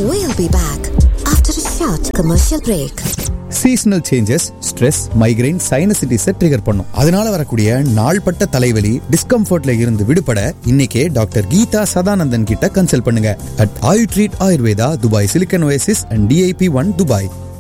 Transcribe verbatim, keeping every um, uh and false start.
We'll be back after a short commercial break. Seasonal changes stress, migraine, சைனசிட்டிஸை trigger பண்ணும். அதனால வரக்கூடிய நாள்பட்ட தலைவலி, டிஸ்கம்ஃபர்ட்ல இருந்து விடுபட இன்னைக்கே டாக்டர் கீதா சதானந்தன் கிட்ட கன்சல்ட் பண்ணுங்க. At Ayu treat Ayurveda, Dubai silicon oasis and D I P one Dubai.